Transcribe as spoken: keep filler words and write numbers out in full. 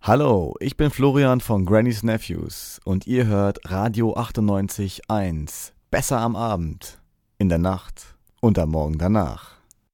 Hallo, ich bin Florian von Granny's Nephews und ihr hört Radio achtundneunzig Komma eins. Besser am Abend, in der Nacht und am Morgen danach.